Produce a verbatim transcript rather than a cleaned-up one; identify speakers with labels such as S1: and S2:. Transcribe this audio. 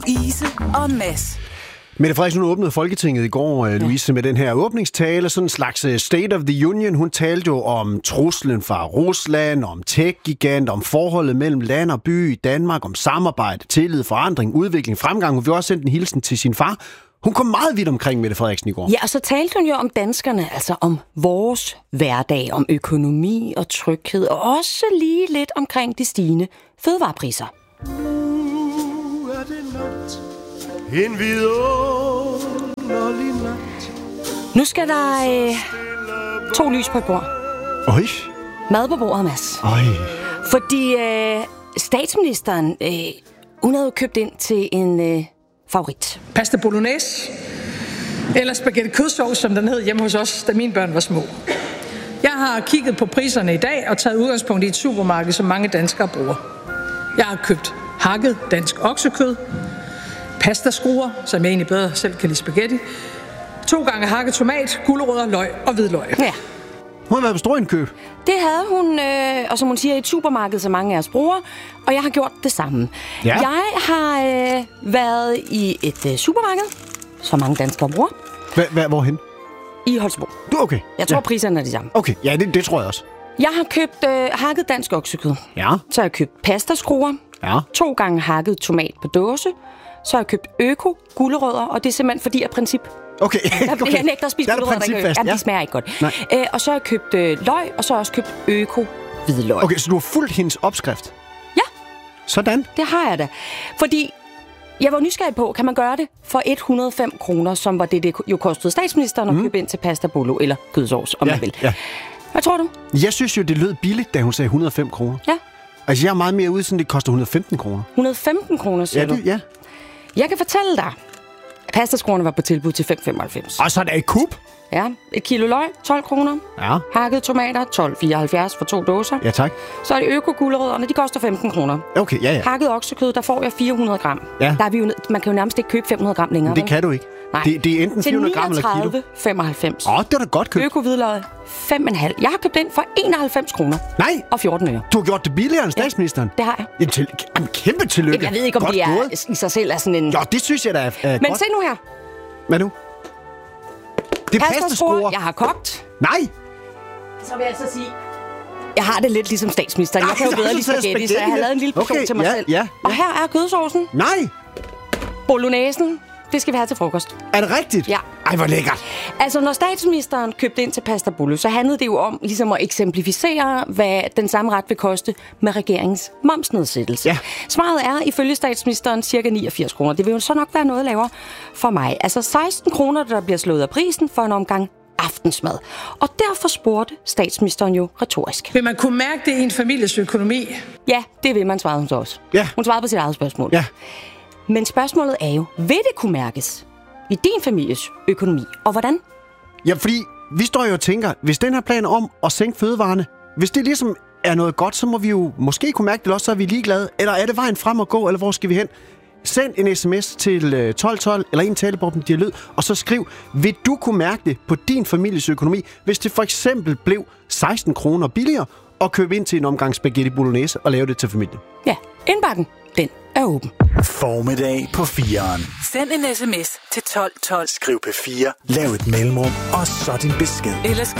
S1: Ise og Mads.
S2: Mette Frederiksen åbnede Folketinget i går, ja. Louise, med den her åbningstale. Sådan en slags State of the Union. Hun talte jo om truslen fra Rusland, om tech-gigant, om forholdet mellem land og by i Danmark, om samarbejde, tillid, forandring, udvikling, fremgang. Hun vil også sende en hilsen til sin far. Hun kom meget vidt omkring Mette Frederiksen i går.
S3: Ja, og så talte hun jo om danskerne, altså om vores hverdag, om økonomi og tryghed, og også lige lidt omkring de stigende fødevarepriser.
S4: Nu er det nat, en vidunderlig nat.
S3: Nu skal der øh, to lys på et bord.
S2: Øj.
S3: Mad på bordet, Mads.
S2: Øj.
S3: Fordi øh, statsministeren, øh, hun havde jo købt ind til en øh, favorit.
S5: Pasta bolognese, eller spaghetti kødsovs, som den hed hjemme hos os, da mine børn var små. Jeg har kigget på priserne i dag og taget udgangspunkt i et supermarked, som mange danskere bruger. Jeg har købt hakket dansk oksekød, pastaskruer, som jeg egentlig bedre selv kan lide spaghetti, to gange hakket tomat, gulerødder, løg og hvidløg.
S3: Ja.
S2: Hun har været på strøindkøb.
S3: Det havde hun, øh, og som hun siger, i et supermarked, som mange af os bruger, og jeg har gjort det samme.
S2: Ja.
S3: Jeg har øh, været i et øh, supermarked, som mange danskere bruger.
S2: Hva, hva, hvorhen?
S3: I Holstebro.
S2: Du, okay.
S3: Jeg tror,
S2: ja.
S3: priserne er de samme.
S2: Okay, ja, det, det tror jeg også.
S3: Jeg har købt øh, hakket dansk oksekød.
S2: Ja.
S3: Så har jeg købt pastaskruer.
S2: Ja.
S3: To gange hakket tomat på dåse. Så har jeg købt øko gulerødder, og det er simpelthen fordi af princip.
S2: Okay,
S3: Jeg,
S2: okay.
S3: jeg nægter at spise gulerødder, der ikke ja, de smager ikke godt. Æ, og så har jeg købt øh, løg, og så har jeg også købt øko hvidløg.
S2: Okay, så du har fulgt hendes opskrift?
S3: Ja.
S2: Sådan?
S3: Det har jeg da. Fordi jeg var nysgerrig på, kan man gøre det for et hundrede og fem kroner, som var det, det jo kostede statsministeren at mm. købe ind til pasta bolo eller kødsovs, om
S2: ja,
S3: man vil.
S2: Ja.
S3: Hvad tror du?
S2: Jeg synes jo, det lød billigt, da hun sagde et hundrede og fem kroner.
S3: Ja.
S2: Altså, jeg er meget mere ude, sådan det koster et hundrede og femten kroner.
S3: et hundrede og femten kroner, siger
S2: ja, det,
S3: du?
S2: Ja.
S3: Jeg kan fortælle dig, at pastaskruerne var på tilbud til fem femoghalvfems.
S2: Og så er det et kub?
S3: Ja, et kilo løg, tolv kroner.
S2: Ja.
S3: Hakket tomater, tolv fireoghalvfjerds for to dåser.
S2: Ja, tak.
S3: Så er det øko-gulerødderne, de koster femten kroner.
S2: Okay, ja, ja.
S3: Hakket oksekød, der får jeg fire hundrede gram.
S2: Ja.
S3: Der er vi jo, man kan jo nærmest ikke købe fem hundrede gram længere.
S2: Det kan du ikke.
S3: Nej.
S2: Det, det er enten fire hundrede gram eller kilo.
S3: Til niogtredive femoghalvfems.
S2: Åh, det er da godt købt.
S3: Øko-hvidløg, fem komma fem. Jeg har købt ind for enoghalvfems kroner.
S2: Nej.
S3: Og fjorten øre.
S2: Du har gjort det billigere end statsministeren?
S3: Ja, det har jeg.
S2: Jamen, til, jamen kæmpe tillykke.
S3: Jamen, jeg ved ikke, om
S2: godt
S3: det er
S2: gået.
S3: i sig selv er sådan en...
S2: Jo, det synes jeg da er, er
S3: Men
S2: godt.
S3: se nu her.
S2: Hvad nu? Det er pastaskruer.
S3: Jeg har kogt.
S2: Nej.
S3: Så vil jeg så sige... Jeg har det lidt ligesom statsministeren. Jeg kan jo bedre lide spaghetti, så jeg har lavet en lille portion
S2: okay,
S3: til mig
S2: ja,
S3: selv.
S2: Ja, ja.
S3: Og her er kødsovsen.
S2: Nej.
S3: Bolognesen. Det skal vi have til frokost.
S2: Er det rigtigt?
S3: Ja.
S2: Ej, hvor lækkert.
S3: Altså, når statsministeren købte ind til pasta bolo, så handlede det jo om ligesom at eksemplificere, hvad den samme ret vil koste med regeringens momsnedsættelse.
S2: Ja.
S3: Svaret er, ifølge statsministeren, cirka niogfirs kroner. Det vil jo så nok være noget lavere for mig. Altså seksten kroner, der bliver slået af prisen for en omgang aftensmad. Og derfor spurgte statsministeren jo retorisk.
S5: Vil man kunne mærke det i en families økonomi?
S3: Ja, det vil man, svarede hun så også.
S2: Ja.
S3: Hun svarede på sit eget spørgsmål.
S2: Ja.
S3: Men spørgsmålet er jo, vil det kunne mærkes i din families økonomi, og hvordan?
S2: Ja, fordi vi står jo og tænker, hvis den her plan om at sænke fødevarene, hvis det ligesom er noget godt, så må vi jo måske kunne mærke det, eller også så er vi ligeglade. Eller er det vejen frem at gå, eller hvor skal vi hen? Send en sms til tolv tolv eller en talebobben dialog, og så skriv, vil du kunne mærke det på din families økonomi, hvis det for eksempel blev seksten kroner billigere at købe ind til en omgang spaghetti bolognese og lave det til familien?
S3: Ja, indbakken, den er åben.
S6: Formiddag på fireren.
S1: Send en sms til tolv tolv.
S6: Skriv P fire, lav et mellemrum, og så din besked.
S1: Eller skriv